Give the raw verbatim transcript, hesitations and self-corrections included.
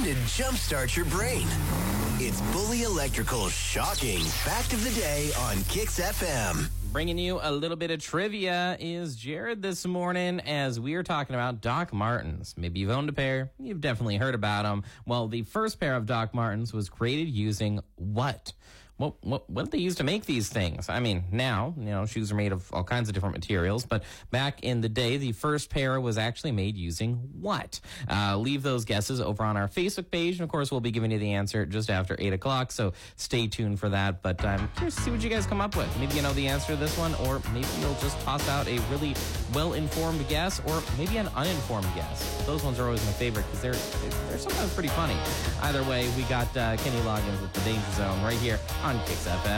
to jumpstart your brain. It's Bully Electrical's shocking fact of the day on Kicks F M. Bringing you a little bit of trivia is Jared this morning as we are talking about Doc Martens. Maybe you've owned a pair. You've definitely heard about them. Well, the first pair of Doc Martens was created using what? What, what what did they use to make these things? I mean, now, you know, shoes are made of all kinds of different materials, but back in the day, the first pair was actually made using what? Uh, leave those guesses over on our Facebook page, and of course, we'll be giving you the answer just after eight o'clock, so stay tuned for that. But I'm curious to see what you guys come up with. Maybe you know the answer to this one, or maybe you'll just toss out a really well-informed guess, or maybe an uninformed guess. Those ones are always my favorite because they're, they're sometimes pretty funny. Either way, we got uh, Kenny Loggins with the Danger Zone right here on Kicks F M.